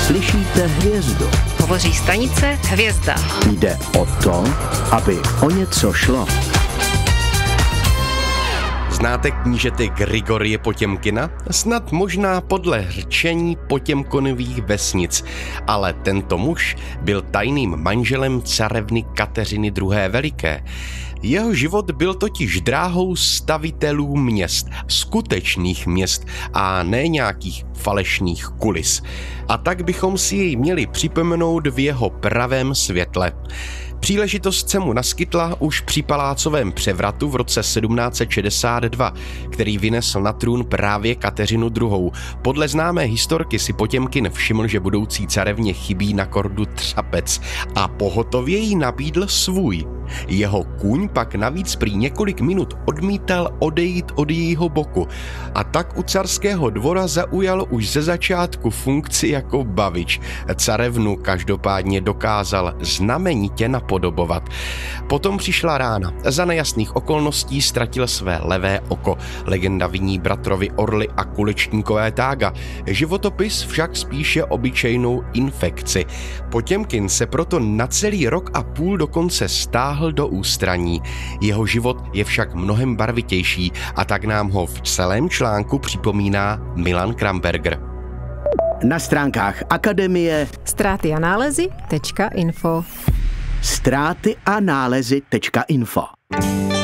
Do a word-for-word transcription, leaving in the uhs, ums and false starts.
Slyšíte hvězdu. Hovoří stanice Hvězda. Jde o to, aby o něco šlo. Znáte knížete Grigorie Potěmkina? Snad možná podle řečení Potěmkonových vesnic, ale tento muž byl tajným manželem carevny Kateřiny druhé. Veliké. Jeho život byl totiž dráhou stavitelů měst, skutečných měst a ne nějakých falešných kulis. A tak bychom si jej měli připomenout v jeho pravém světle. Příležitost se mu naskytla už při palácovém převratu v roce sedmnáct set šedesát dva, který vynesl na trůn právě Kateřinu druhou. Podle známé historky si Potěmkin všiml, že budoucí carevně chybí na kordu třapec a pohotově jí nabídl svůj. Jeho kůň pak navíc prý několik minut odmítal odejít od jejího boku a tak u carského dvora zaujal už ze začátku funkci jako bavič. Carevnu každopádně dokázal znamenitě napodobovat. Potom přišla rána. Za nejasných okolností ztratil své levé oko. Legenda viní bratrovi Orly a Kulečníkové tága. Životopis však spíše obyčejnou infekci. Potěmkin se proto na celý rok a půl dokonce stáhl do ústraní. Jeho život je však mnohem barvitější a tak nám ho v celém článku připomíná Milan Kramberger. Na stránkách Akademie Ztráty a nálezy tečka info ztráty a nálezy tečka info